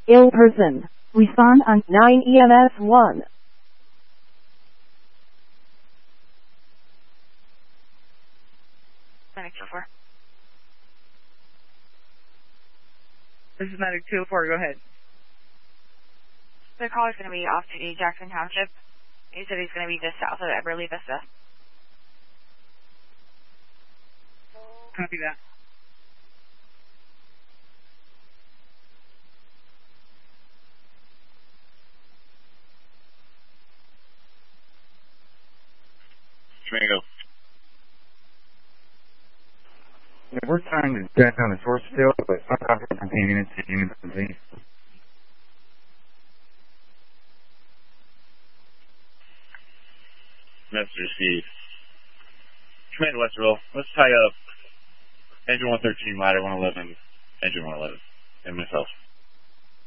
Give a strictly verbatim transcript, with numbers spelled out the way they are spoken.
Ill person. Respond on nine E M S one. nine two four. This is medic two oh four, go ahead. The caller's going to be off duty, Jackson Township. He said he's going to be just south of Everly Vista. Copy that. Schmango. Yeah, we're trying to track down the source still, but sometimes we're containing it to units and things. Messenger Steve. Commander Westerville, let's tie up engine one thirteen, ladder one eleven, engine one eleven, and myself.